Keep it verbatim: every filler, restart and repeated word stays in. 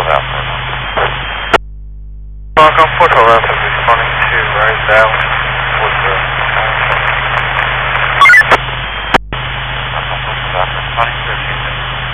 twelve Alpha. Falcon four twelve Alpha responding to Rise Dallas.